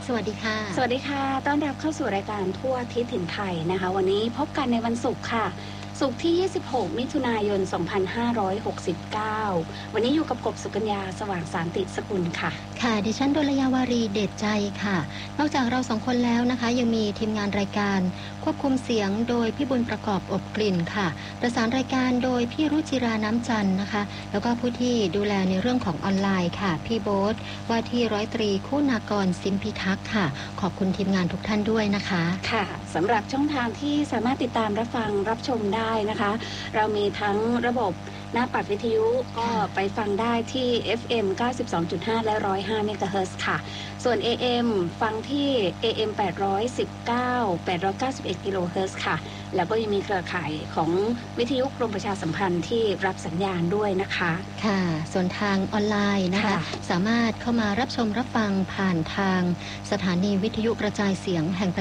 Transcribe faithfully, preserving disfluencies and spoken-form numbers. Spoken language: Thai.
สวัสดีค่ะสวัสดีค่ะต้อนรับเข้าสู่รายการทั่วทิศถิ่นไทยนะคะวันนี้พบกันในวันศุกร์ค่ะศุกร์ที่ยี่สิบหกมิถุนายนสองพันห้าร้อยหกสิบเก้าวันนี้อยู่กับกบสุกัญญาสว่างสานติสกุลค่ะค่ะดิฉันดลยาวารีเดชใจค่ะนอกจากเราสองคนแล้วนะคะยังมีทีมงานรายการควบคุมเสียงโดยพี่บุญประกอบอบกลิ่นค่ะประสานรายการโดยพี่รุจิราน้ำจันทร์นะคะแล้วก็ผู้ที่ดูแลในเรื่องของออนไลน์ค่ะพี่โบ๊ทว่าที่ร้อยตรีคุณากรสิมพิทักษ์ค่ะขอบคุณทีมงานทุกท่านด้วยนะคะค่ะสำหรับช่องทางที่สามารถติดตามรับฟังรับชมได้นะคะเรามีทั้งระบบหน้าปัดวิทยุก็ไปฟังได้ที่ เอฟ เอ็ม เก้าสิบสองจุดห้า และหนึ่งร้อยห้าเมกะเฮิรตซ์ค่ะส่วน เอ เอ็ม ฟังที่ เอ เอ็ม แปดร้อยสิบเก้า แปดร้อยเก้าสิบเอ็ดกิโลเฮิรตซ์ค่ะแล้วก็ยังมีเครือข่ายของวิทยุกรมประชาสัมพันธ์ที่รับสัญญาณด้วยนะคะค่ะส่วนทางออนไลน์นะคะสามารถเข้ามารับชมรับฟังผ่านทางสถานีวิทยุกระจายเสียงแห่ง